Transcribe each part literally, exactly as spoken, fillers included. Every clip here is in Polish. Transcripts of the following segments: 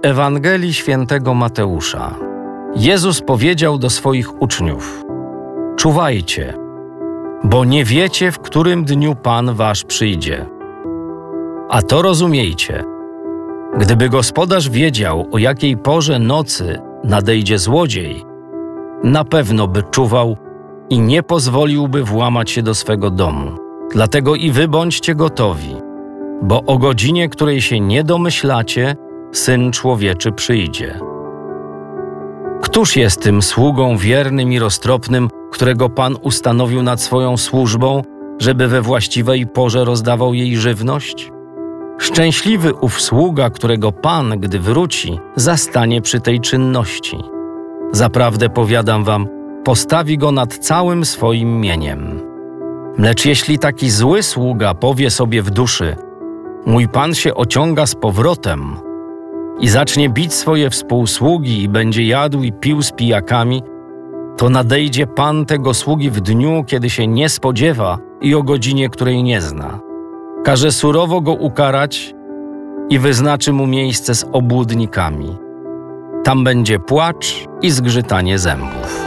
Ewangelii Świętego Mateusza. Jezus powiedział do swoich uczniów: czuwajcie, bo nie wiecie, w którym dniu Pan wasz przyjdzie. A to rozumiejcie. Gdyby gospodarz wiedział, o jakiej porze nocy nadejdzie złodziej, na pewno by czuwał i nie pozwoliłby włamać się do swego domu. Dlatego i wy bądźcie gotowi, bo o godzinie, której się nie domyślacie, Syn Człowieczy przyjdzie. Któż jest tym sługą wiernym i roztropnym, którego Pan ustanowił nad swoją służbą, żeby we właściwej porze rozdawał jej żywność? Szczęśliwy ów sługa, którego Pan, gdy wróci, zastanie przy tej czynności. Zaprawdę powiadam wam, postawi go nad całym swoim mieniem. Lecz jeśli taki zły sługa powie sobie w duszy: mój Pan się ociąga z powrotem, i zacznie bić swoje współsługi i będzie jadł i pił z pijakami, to nadejdzie Pan tego sługi w dniu, kiedy się nie spodziewa i o godzinie, której nie zna. Każe surowo go ukarać i wyznaczy mu miejsce z obłudnikami. Tam będzie płacz i zgrzytanie zębów.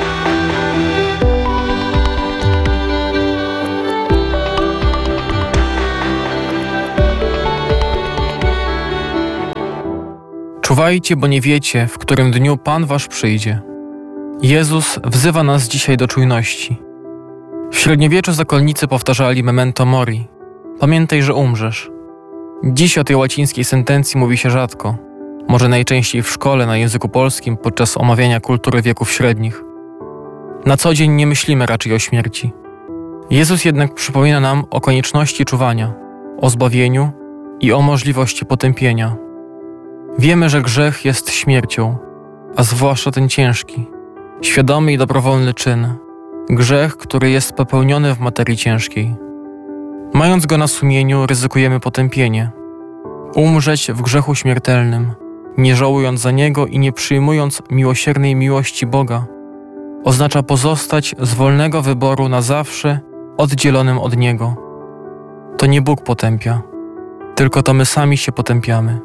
Czuwajcie, bo nie wiecie, w którym dniu Pan wasz przyjdzie. Jezus wzywa nas dzisiaj do czujności. W średniowieczu zakonnicy powtarzali memento mori. Pamiętaj, że umrzesz. Dziś o tej łacińskiej sentencji mówi się rzadko. Może najczęściej w szkole na języku polskim podczas omawiania kultury wieków średnich. Na co dzień nie myślimy raczej o śmierci. Jezus jednak przypomina nam o konieczności czuwania, o zbawieniu i o możliwości potępienia. Wiemy, że grzech jest śmiercią, a zwłaszcza ten ciężki, świadomy i dobrowolny czyn. Grzech, który jest popełniony w materii ciężkiej. Mając go na sumieniu, ryzykujemy potępienie. Umrzeć w grzechu śmiertelnym, nie żałując za niego i nie przyjmując miłosiernej miłości Boga, oznacza pozostać z wolnego wyboru na zawsze oddzielonym od Niego. To nie Bóg potępia, tylko to my sami się potępiamy.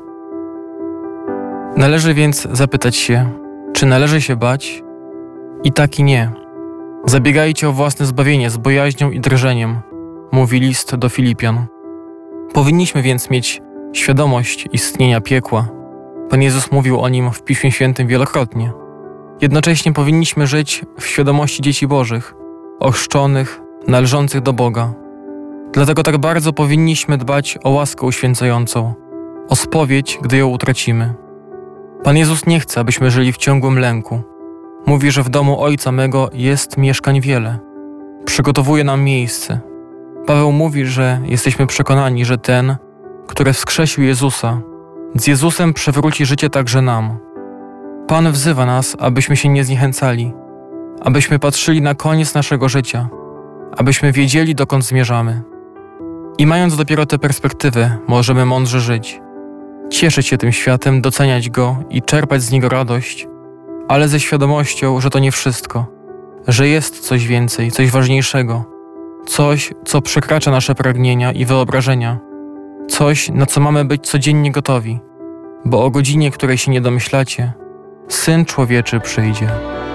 Należy więc zapytać się, czy należy się bać? I tak i nie. Zabiegajcie o własne zbawienie z bojaźnią i drżeniem, mówi list do Filipian. Powinniśmy więc mieć świadomość istnienia piekła. Pan Jezus mówił o nim w Piśmie Świętym wielokrotnie. Jednocześnie powinniśmy żyć w świadomości dzieci Bożych, ochrzczonych, należących do Boga. Dlatego tak bardzo powinniśmy dbać o łaskę uświęcającą, o spowiedź, gdy ją utracimy. Pan Jezus nie chce, abyśmy żyli w ciągłym lęku. Mówi, że w domu Ojca mego jest mieszkań wiele. Przygotowuje nam miejsce. Paweł mówi, że jesteśmy przekonani, że ten, który wskrzesił Jezusa, z Jezusem przywróci życie także nam. Pan wzywa nas, abyśmy się nie zniechęcali, abyśmy patrzyli na koniec naszego życia, abyśmy wiedzieli, dokąd zmierzamy. I mając dopiero tę perspektywę, możemy mądrze żyć. Cieszyć się tym światem, doceniać go i czerpać z niego radość, ale ze świadomością, że to nie wszystko, że jest coś więcej, coś ważniejszego, coś, co przekracza nasze pragnienia i wyobrażenia, coś, na co mamy być codziennie gotowi, bo o godzinie, której się nie domyślacie, Syn Człowieczy przyjdzie.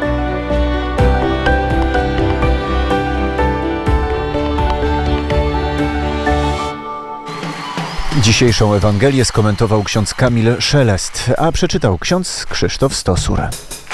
Dzisiejszą Ewangelię skomentował ksiądz Kamil Szelest, a przeczytał ksiądz Krzysztof Stosur.